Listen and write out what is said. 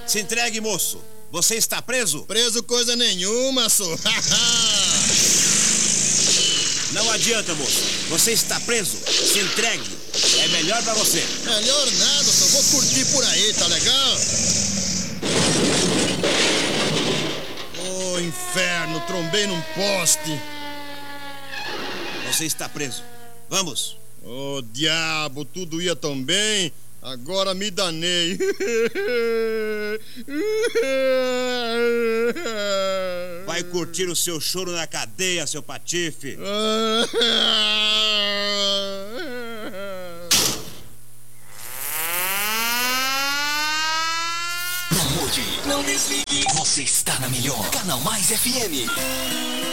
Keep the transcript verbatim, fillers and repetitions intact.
Se entregue, moço. Você está preso? Preso coisa nenhuma, sou. Não adianta, moço. Você está preso. Se entregue. É melhor pra você. Melhor nada, só vou curtir por aí, tá legal? Ô, oh, inferno, trombei num poste. Você está preso. Vamos. Ô, oh, diabo, tudo ia tão bem. Agora me danei. Vai curtir o seu choro na cadeia, seu patife. Não mude, não desligue. Você está na melhor. Canal Mais F M.